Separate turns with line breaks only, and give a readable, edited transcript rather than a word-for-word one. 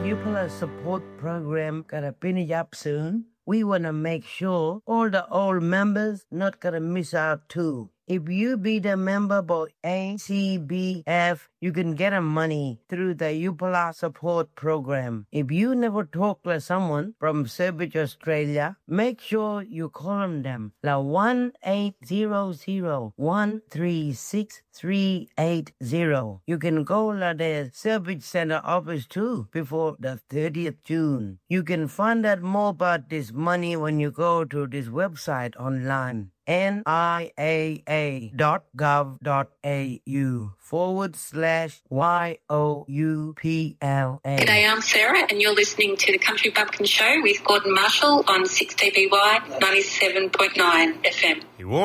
UPLA support program gonna finish up soon. We wanna make sure all the old members not gonna miss out too. If you be the member for ACBF, you can get a money through the UPLA support program. If you never talk to someone from Service Australia, make sure you call them. La 1-800-136-380. You can go to the Service Center office too before the 30th June. You can find out more about this money when you go to this website online. NIAA.gov.au/YOUPLA.
G'day, I'm Sarah and you're listening to the Country Bumpkin Show with Gordon Marshall on 6TBY 97.9 FM.